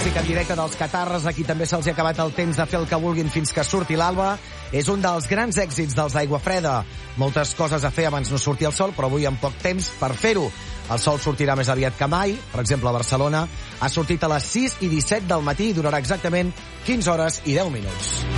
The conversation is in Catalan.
clàssic en directe dels Catarres, aquí també se'ls ha acabat el temps de fer el que vulguin fins que surti l'alba. És un dels grans èxits dels d'Aigua Freda. Moltes coses a fer abans no sortir el sol, però avui amb poc temps per fer-ho. El sol sortirà més aviat que mai. Per exemple, a Barcelona ha sortit a les 6:17 del matí i durarà exactament 15 hores i 10 minuts.